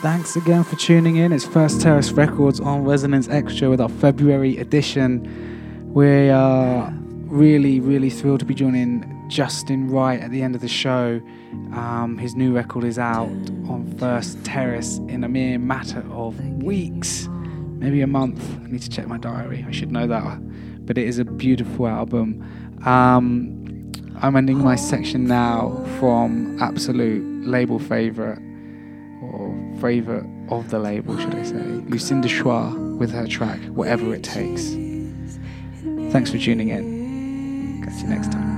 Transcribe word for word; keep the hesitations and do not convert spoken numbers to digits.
Thanks again for tuning in. It's First Terrace Records on Resonance Extra with our February edition. We are really, really thrilled to be joining Justin Wright at the end of the show. Um, his new record is out on First Terrace in a mere matter of weeks, maybe a month. I need to check my diary. I should know that. But it is a beautiful album. Um, I'm ending my section now from absolute label favourite, or favourite of the label, should I say, Lucinda Chouard with her track, Whatever It Takes. Thanks for tuning in. Catch you next time.